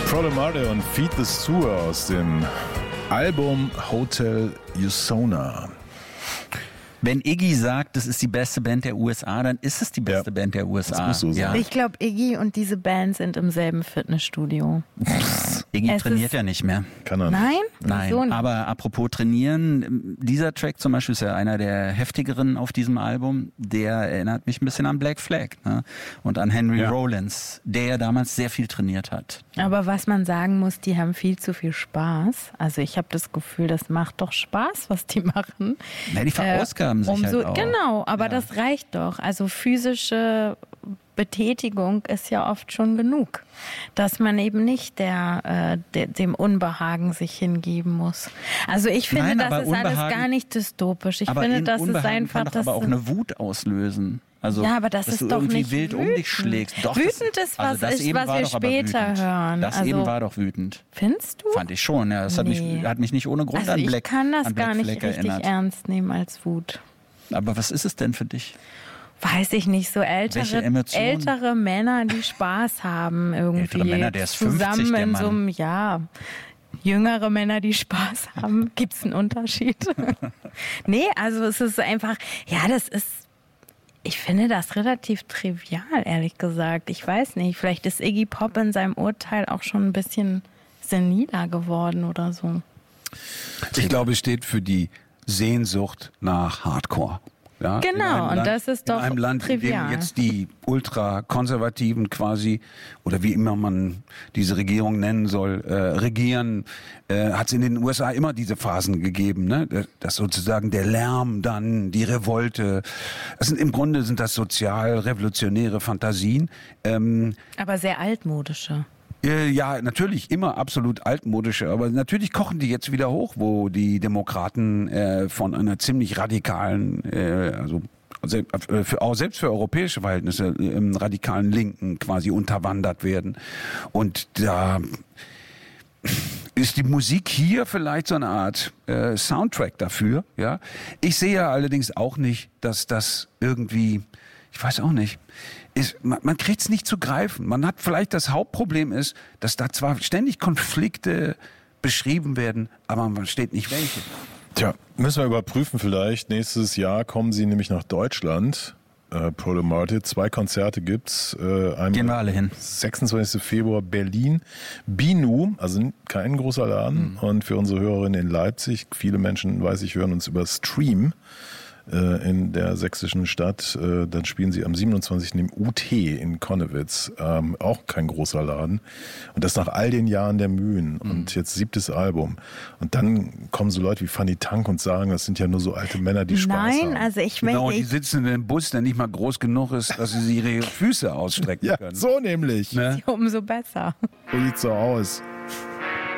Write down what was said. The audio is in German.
Prolo Marty und Feed the Sewer aus dem Album Hotel Usona. Wenn Iggy sagt, das ist die beste Band der USA, dann ist es die beste Band der USA. Das muss so sein. Ich glaube, Iggy und diese Band sind im selben Fitnessstudio. Iggy trainiert ja nicht mehr. Kann er nicht. Nein? Nein, So nicht. aber apropos trainieren, dieser Track zum Beispiel ist ja einer der heftigeren auf diesem Album. Der erinnert mich ein bisschen an Black Flag, ne? Und an Henry Rollins, der ja damals sehr viel trainiert hat. Aber was man sagen muss, die haben viel zu viel Spaß. Also ich habe das Gefühl, das macht doch Spaß, was die machen. Ja, die verausgaben sich halt auch. Genau, aber das reicht doch. Also physische Betätigung ist ja oft schon genug, dass man eben nicht dem Unbehagen sich hingeben muss. Also ich finde, das ist alles gar nicht dystopisch. Ich finde, das ist einfach kann doch aber auch eine Wut auslösen. Also, ja, aber das dass ist du doch irgendwie nicht wild um dich schlägst. Doch, wütend ist was, was wir später hören. Das eben war doch wütend. Findest du? Fand ich schon. Ja. Das hat mich nicht ohne Grund also an ich Black kann das an Black gar nicht Flag richtig erinnert. ernst nehmen als Wut. Aber was ist es denn für dich? Weiß ich nicht, so Welche Emotionen? ältere Männer, die Spaß haben irgendwie. Ältere Männer, der ist 50, zusammen der in Mann. so einem, jüngere Männer, die Spaß haben. Gibt es einen Unterschied? Nee, also es ist einfach, ich finde das relativ trivial, ehrlich gesagt. Ich weiß nicht, vielleicht ist Iggy Pop in seinem Urteil auch schon ein bisschen seniler geworden oder so. Ich glaube, es steht für die Sehnsucht nach Hardcore. Ja, Genau, und das ist doch in einem Land, trivial. in dem jetzt die Ultrakonservativen quasi, oder wie immer man diese Regierung nennen soll, regieren, hat es in den USA immer diese Phasen gegeben, ne? Dass sozusagen der Lärm dann, die Revolte, im Grunde sind das sozial-revolutionäre Fantasien. Aber sehr altmodische. Ja, natürlich, immer absolut altmodische, aber natürlich kochen die jetzt wieder hoch, wo die Demokraten von einer ziemlich radikalen, selbst für europäische Verhältnisse, radikalen Linken quasi unterwandert werden. Und da ist die Musik hier vielleicht so eine Art Soundtrack dafür. Ja, ich sehe allerdings auch nicht, dass das irgendwie, ich weiß auch nicht, man kriegt es nicht zu greifen. Man hat vielleicht das Hauptproblem ist, dass da zwar ständig Konflikte beschrieben werden, aber man versteht nicht welche. Tja, müssen wir überprüfen vielleicht. Nächstes Jahr kommen sie nämlich nach Deutschland. Prolo Marty, 2 Konzerte gibt's. Gehen wir alle hin. 26. Februar Berlin, Binu, also kein großer Laden. Und für unsere Hörerinnen in Leipzig, viele Menschen, weiß ich, hören uns über Stream in der sächsischen Stadt. Dann spielen sie am 27. im UT in Konnewitz. Auch kein großer Laden. Und das nach all den Jahren der Mühen. Und jetzt 7. Album. Und dann kommen so Leute wie Fanny Tank und sagen, das sind ja nur so alte Männer, die Spaß haben. Nein, also ich Genau, die möchte... sitzen in einem Bus, der nicht mal groß genug ist, dass sie ihre Füße ausstrecken Ja, können. so nämlich. Ne? Umso besser. So sieht's so aus.